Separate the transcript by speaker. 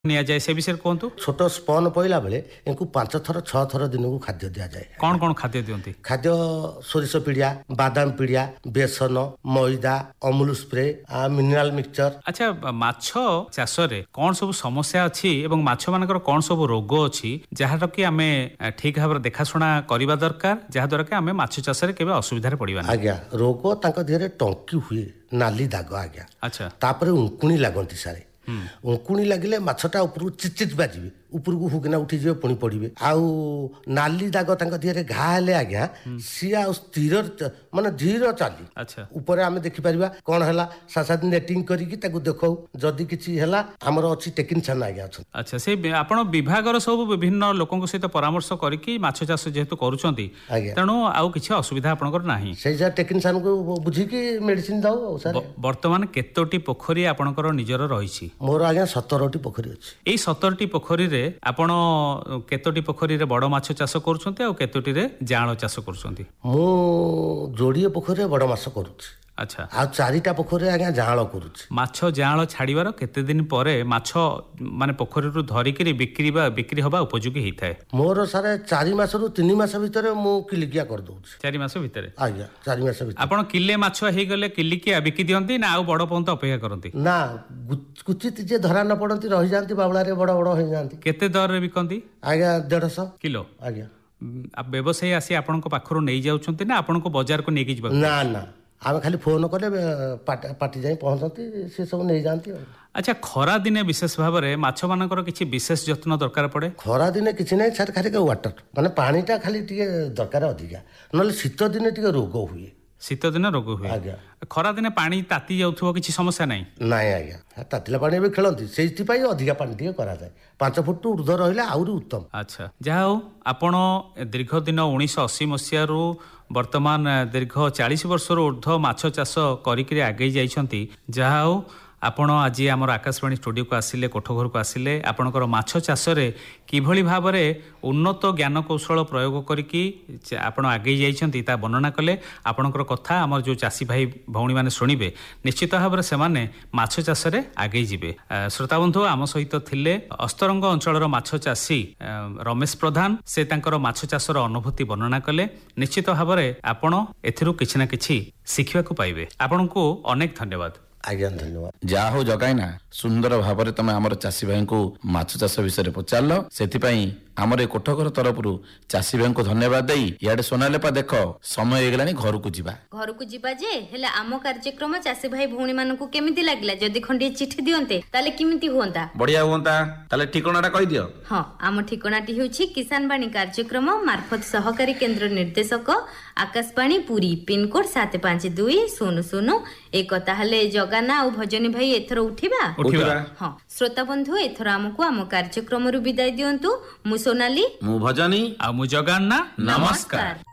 Speaker 1: निया जाए से विषय कहतु।
Speaker 2: छोट स्पन पइला बेले इनको 5 थर 6 थर दिन को खाद्य दिया जाए।
Speaker 1: कौन कौन खाद्य दियंती?
Speaker 2: खाद्य सोरिष पिड़िया, बादाम पिड़िया, बेसन, मैदा, अमूल स्प्रे, मिनरल मिक्सचर।
Speaker 1: अच्छा, माछ चाष रे कौन सब समस्या अछि एवं माछ मानकर कौन सब रोग अछि जहार कि आमे ठीक भाव देखाशुना करबा दरकार जहा द्वारा कि आमे माछ चाष रे केबे असुविधा रे पड़िबा ना।
Speaker 2: आज्ञा रोग तांक देहरे टंकी हुए, नाली दाग आज्ञा।
Speaker 1: अच्छा,
Speaker 2: तापरे उंकुणी लागंती सारे। उंकुणी लागिले माछटा ऊपर चिचित बाजिबे, ऊपर को हुकिना उठी जे पुणी पड़िबे। आउ नाली दाग तांक देहरे घा हेले आज्ञा सी आ स्थिर माने धीर चाली।
Speaker 1: अच्छा,
Speaker 2: ऊपर आमे देखि परिबा कोन हला सासादी नेटिंग करिकि ताकू देखौ जदी किछि हला हमर अछि टेक्निशियन आज्ञा अछि।
Speaker 1: अच्छा, से आपण विभागर सब विभिन्न लोकन सहित परामर्श करिकि माछ चाष जेहेतु करूछंती तेणु आउ किछि असुविधा आपनकर नाही।
Speaker 2: सेइ जा टेक्निशियन को बुझिकि मेडिसिन दाउ सर।
Speaker 1: वर्तमान केतोटी पोखरी आपनकर निजर रहिछि?
Speaker 2: मोर आज्ञा 17टी पोखरी अछि।
Speaker 1: एई 17टी पोखरी रे आपण केतोटी पोखरी रे बड़ माछ चाष करूछंती आ केतोटी रे जाळ चाष करूछंती?
Speaker 2: मु जोड़िए पोखरी रे बड़ माछ करूछि।
Speaker 1: अच्छा,
Speaker 2: आ 4टा पोखरी आज्ञा जाळ करूछि।
Speaker 1: माछ जाळ छाड़ीबार केते दिन परे माछ माने पोखरी रु धरिकरी बिक्री होबा उपयोगी हेइथाय?
Speaker 2: मोर सारे 4 मास रु 3 मास भीतर मु किलिकिया कर दउछि।
Speaker 1: 4 मास भीतर
Speaker 2: आज्ञा 4 मास भीतर
Speaker 1: आपण किले माछ हेइ गले किलिकिया बिकि दियंती ना आउ बड़ पंत अपेक्षा करंती?
Speaker 2: ना कुचित जे धरा न पड़ंती रहि जानती बावळा रे बड़ बड़ होई जानती।
Speaker 1: केते दर रे बिकंती?
Speaker 2: आज्ञा 150
Speaker 1: किलो।
Speaker 2: आज्ञा
Speaker 1: व्यवसायी आसी आपणको पाखरु नै जाउछंती ना आपणको बाजार को नेकी जिबा?
Speaker 2: ना ना आमे खाली फोन कले पार्टी जाई पहुंचती से सब नै जानती।
Speaker 1: अच्छा, खरा दिने विशेष भाव में माछ मानकर किछि विशेष यत्न दरकार पड़े?
Speaker 2: खरा दिने किछि नै छार खाली वाटर माने पानीटा खाली टिके दरकार अधिका, नले शीत दिने टिके रोग हुए।
Speaker 1: शीत दिन रोग हुए?
Speaker 2: आज्ञा
Speaker 1: खरा दिने पानी ताती जाउथबो किछि समस्या नै?
Speaker 2: नाइ आज्ञा तातिला पानी भी खेलती सेइथि पई अधिका पानी टिके करा जाए। 5 फुट ऊर्ध्व रहिला आउरी उत्तम।
Speaker 1: अच्छा, जहा हो आपण दीर्घ दिन 1980 मसिया रु वर्तमान दीर्घ 40 वर्ष ऊर्ध्व माछ चाष करिकरी आगे जाइछंती। जहा हो आपण आज आमर आकाशवाणी स्टूडियो को आसिले, कोठघर को आसिले, आपणकर माछ चाष रे किभली भाव में उन्नत ज्ञान कौशल प्रयोग करिकि आपण आगे जाइछंती ता वर्णना कले। आपणकर कथा आमर जो चाषी भाई भौणी माने सुनिबे निश्चित भाव में सेमाने माछ चाष रे आगे जिबे। श्रोता बंधु आम सहित थिले अस्तरंग अंचलर माछ चाषी रमेश प्रधान। से तांकर माछ चाषर अनुभूति वर्णना कले। निश्चित भाव में आपण एथिरु किछि ना किछि शिखिबा को पाइबे। आपणको अनेक धन्यवाद।
Speaker 2: आज्ञा धन्यवाद।
Speaker 3: जा हो जगाइना सुंदर भाव में तुम आमर चाषी भाई को माछ चाष विषय पचार से आमर कोठघर तरफ चाषी भाई को धन्यवाद दे इे सोनालेपा देख समय हो गलानी घर को जीवा
Speaker 4: जे हेले आम कार्यक्रम चाषी भाई भौणी मानकु केमिति लागला जदी खंडी चिठी दियंते ताले केमिति होंता?
Speaker 3: बढ़िया होंता। ताले ठिकानाटा कहि दियो।
Speaker 4: हां, आम ठिकानाटी होछि किसान बाणी कार्यक्रम मार्फत सहकारी केंद्र निर्देशक आकाशवाणी पुरी, पिन कोड 752000। एक ताहले जगाना और भजनी भाई एथर उठिबा। हां, श्रोता बंधु एथर हमकु आम कार्यक्रम रु विदाय दियंतु। मु सोनाली,
Speaker 3: मु भजनी,
Speaker 1: आ मु जगाना। नमस्कार।